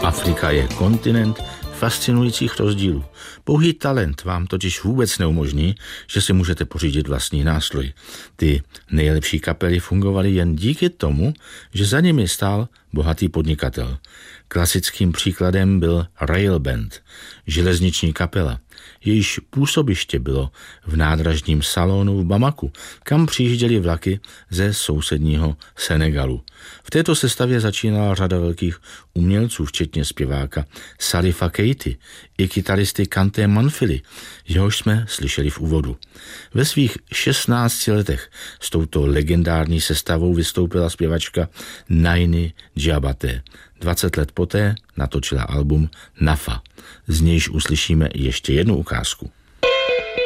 Afrika je kontinent fascinujících rozdílů. Pouhý talent vám totiž vůbec neumožní, že si můžete pořídit vlastní nástroj. Ty nejlepší kapely fungovaly jen díky tomu, že za nimi stál bohatý podnikatel. Klasickým příkladem byl Rail Band, železniční kapela. Jejíž působiště bylo v nádražním salonu v Bamaku, kam přijížděly vlaky ze sousedního Senegalu. V této sestavě začínala řada velkých umělců, včetně zpěváka Salifa Keity i kytaristy Kanté Manfily, jehož jsme slyšeli v úvodu. Ve svých 16 letech s touto legendární sestavou vystoupila zpěvačka Nainy Diabaté. 20 let poté natočila album Nafa. Z nějž uslyšíme ještě jednu ukázku.